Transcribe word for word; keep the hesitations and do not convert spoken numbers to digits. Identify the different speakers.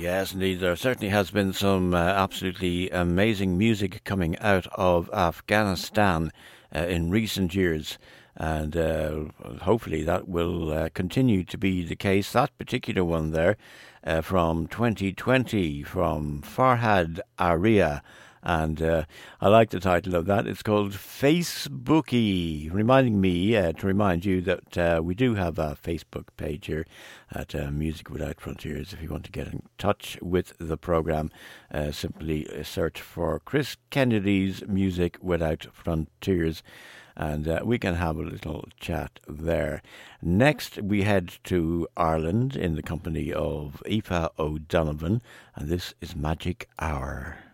Speaker 1: Yes, indeed. There certainly has been some uh, absolutely amazing music coming out of Afghanistan uh, in recent years. And uh, hopefully that will uh, continue to be the case. That particular one there uh, from twenty twenty from Farhad Aria. And uh, I like the title of that. It's called Facebooky, reminding me uh, to remind you that uh, we do have a Facebook page here at uh, Music Without Frontiers. If you want to get in touch with the program, uh, simply search for Chris Kennedy's Music Without Frontiers, and uh, we can have a little chat there. Next, we head to Ireland in the company of Aoife O'Donovan, and this is Magic Hour.